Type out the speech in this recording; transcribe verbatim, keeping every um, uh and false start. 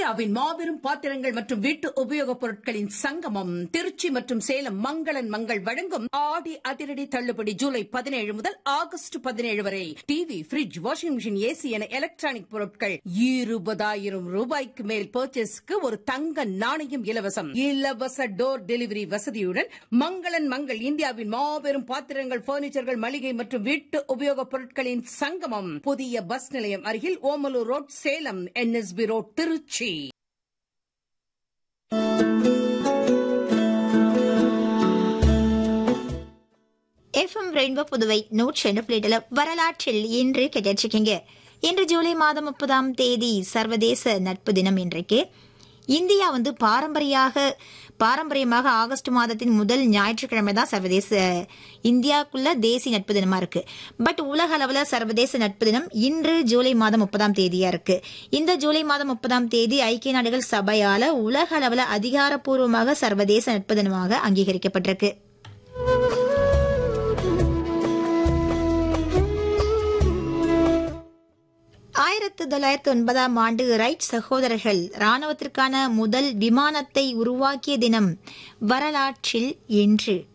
இந்தியாவின் மாபெரும் பாத்திரங்கள் மற்றும் வீட்டு உபயோகப் பொருட்களின் சங்கமம் திருச்சி மற்றும் சேலம் மங்களன் மங்கள் வழங்கும் ஆடி அதிரடி தள்ளுபடி ஜூலை பதினேழு முதல் ஆகஸ்ட் பதினேழு வரை TV, bridge, washing machine, AC என எலக்ட்ரானிக் பொருட்கள் இருபதாயிரம் ரூபாய்க்கு மேல் பர்ச்சேஸ்க்கு ஒரு தங்க நாணயம் இலவசம். இலவச டோர் டெலிவரி வசதியுடன் மங்களன் மங்கள் இந்தியாவின் மாபெரும் பாத்திரங்கள், பர்னிச்சர்கள், மளிகை மற்றும் வீட்டு உபயோகப் பொருட்களின் சங்கமம். புதிய பஸ் நிலையம் அருகில் Omalur road, Salem. NSP road, Trichy. FM rainbow Puduvai நூற்றி ரெண்டு புள்ளில வரலாற்றில் இன்று கேட்டிருக்கீங்க. இன்று ஜூலை மாதம் முப்பதாம் தேதி சர்வதேச நட்பு தினம். இன்றைக்கு இந்தியா வந்து பாரம்பரியாக பாரம்பரியமாக ஆகஸ்ட் மாதத்தின் முதல் ஞாயிற்றுக்கிழமை தான் சர்வதேச இந்தியாவுக்குள்ள தேசிய நட்பு தினமா இருக்கு. பட் உலக அளவுல சர்வதேச நட்பு தினம் இன்று ஜூலை மாதம் முப்பதாம் தேதியா இருக்கு. இந்த ஜூலை மாதம் முப்பதாம் தேதி ஐக்கிய நாடுகள் சபையால உலக அளவுல அதிகாரப்பூர்வமாக சர்வதேச நட்பு தினமாக அங்கீகரிக்கப்பட்டிருக்கு. ஆயிரத்தி தொள்ளாயிரத்தி ஒன்பதாம் ஆண்டு ரைட் சகோதரர்கள் ராணுவத்திற்கான முதல் விமானத்தை உருவாக்கிய தினம் வரலாற்றில் இன்று.